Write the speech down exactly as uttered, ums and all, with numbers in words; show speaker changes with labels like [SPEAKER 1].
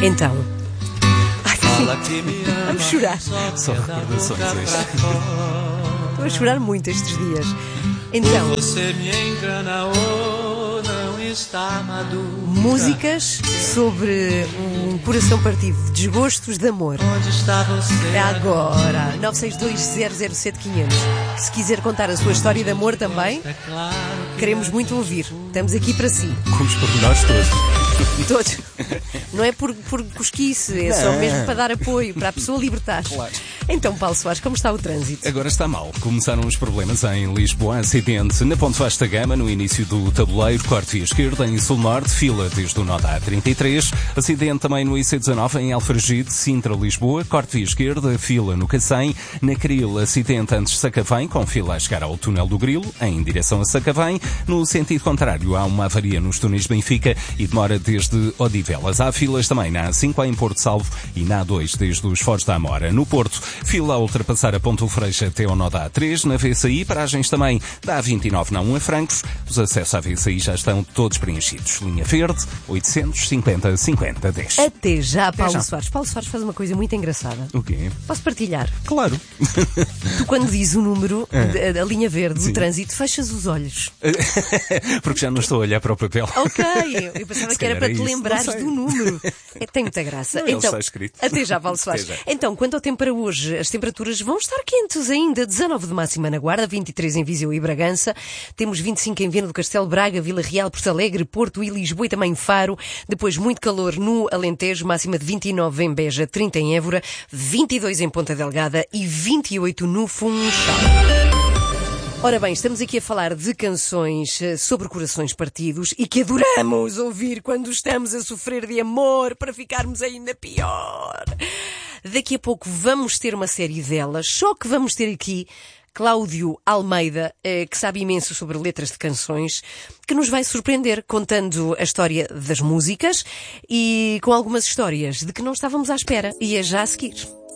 [SPEAKER 1] Então. Ai, vamos chorar.
[SPEAKER 2] Só recordações hoje.
[SPEAKER 1] Estou a chorar muito estes dias. Então.
[SPEAKER 3] Você me engana ou não está maduro.
[SPEAKER 1] Músicas sobre um coração partido, desgostos de amor.
[SPEAKER 3] Onde está você?
[SPEAKER 1] É agora. nove seis dois zero zero sete quinhentos. Se quiser contar a sua história de amor também,
[SPEAKER 3] É claro que
[SPEAKER 1] queremos muito ouvir. Estamos aqui para si.
[SPEAKER 2] Com os pormenores todos.
[SPEAKER 1] Todos. Não é por, por cosquice, é só mesmo para dar apoio, para a pessoa libertar.
[SPEAKER 2] Claro.
[SPEAKER 1] Então, Paulo Soares, como está o trânsito?
[SPEAKER 2] Agora está mal. Começaram os problemas em Lisboa. Acidente na Ponte Vasta Gama, no início do tabuleiro, corte via esquerda, em Sul Norte, fila desde o nó da A trinta e três. Acidente também no I C dezanove, em Alfragide, Sintra, Lisboa, corte via esquerda, fila no Cacém. Na Cril, acidente antes de Sacavém, com fila a chegar ao túnel do Grilo, em direção a Sacavém. No sentido contrário, há uma avaria nos túneis de Benfica e demora desde Odivelas. Há filas também na A cinco, em Porto Salvo, e na A dois, desde os Foz da Amora. No Porto, fila a ultrapassar a Ponte do Freixo até ao nó da A três. Na V C I, paragens também da A vinte e nove na um a Francos. Os acessos à V C I já estão todos preenchidos. Linha Verde, oitocentos e cinquenta, cinquenta, dez.
[SPEAKER 1] Até já, Paulo
[SPEAKER 2] já.
[SPEAKER 1] Soares. Paulo Soares faz uma coisa muito engraçada.
[SPEAKER 2] O quê?
[SPEAKER 1] Posso partilhar?
[SPEAKER 2] Claro.
[SPEAKER 1] Tu, quando diz o número,
[SPEAKER 2] É.
[SPEAKER 1] da, da linha verde,
[SPEAKER 2] Sim.
[SPEAKER 1] do trânsito, fechas os olhos.
[SPEAKER 2] Porque já não estou a olhar para o papel.
[SPEAKER 1] Ok, eu pensava
[SPEAKER 2] Se
[SPEAKER 1] que era
[SPEAKER 2] calhar
[SPEAKER 1] para
[SPEAKER 2] é
[SPEAKER 1] te
[SPEAKER 2] isso.
[SPEAKER 1] lembrares
[SPEAKER 2] Não sei.
[SPEAKER 1] do número. É, tem muita graça.
[SPEAKER 2] Não, ele
[SPEAKER 1] então,
[SPEAKER 2] está escrito.
[SPEAKER 1] Até já, Paulo Soares.
[SPEAKER 2] Até já.
[SPEAKER 1] Então, quanto ao tempo para hoje, as temperaturas vão estar quentes ainda. dezanove de máxima na Guarda, vinte e três em Viseu e Bragança. Temos vinte e cinco em Viana do Castelo, Braga, Vila Real, Porto Alegre, Porto e Lisboa e também Faro. Depois muito calor no Alentejo, máxima de vinte e nove em Beja, trinta em Évora, vinte e dois em Ponta Delgada e vinte e oito no Funchal. Ora bem, estamos aqui a falar de canções eh, sobre corações partidos e que adoramos ouvir quando estamos a sofrer de amor para ficarmos ainda pior. Daqui a pouco vamos ter uma série delas, só que vamos ter aqui Cláudio Almeida, eh, que sabe imenso sobre letras de canções, que nos vai surpreender contando a história das músicas e com algumas histórias de que não estávamos à espera. E é já a seguir.